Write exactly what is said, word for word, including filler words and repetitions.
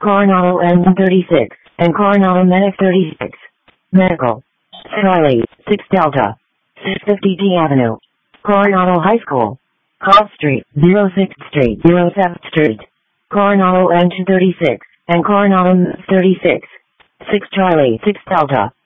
Coronado N thirty-six, and Coronado Medic thirty-six. Medical. Charlie, six Delta. six fifty D Avenue. Coronado High School. Cobb Street, oh sixth Street, oh seventh Street. Coronado N thirty-six, and Coronado thirty-six. six Charlie, six Delta.